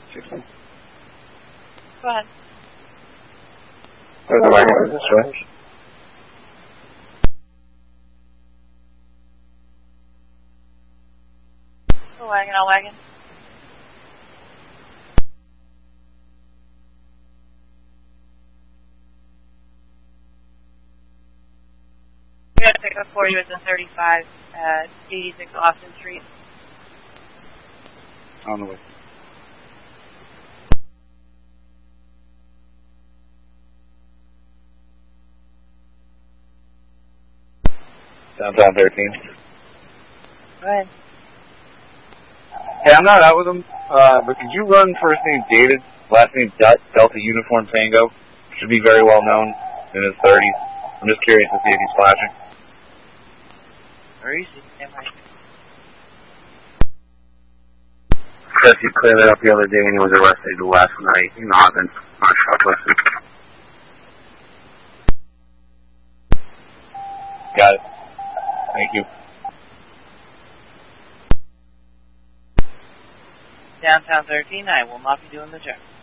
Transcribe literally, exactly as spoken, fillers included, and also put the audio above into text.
sixteen. Go ahead. There's a wagon in this range. Go wagon, I'll wagon. We got to pick up for you at the thirty-five at eighty-six Austin Street. On the way. Downtown thirteen. Go ahead. Hey, I'm not out with him, uh, but could you run first name David, last name Delta Uniform Tango? Should be very well known in his thirties. I'm just curious to see if he's flashing. Where is he? Chris, you cleared it up the other day and he was arrested last night in Auburn on shoplifting. Got it. Thank you. Downtown thirteen, I will not be doing the check.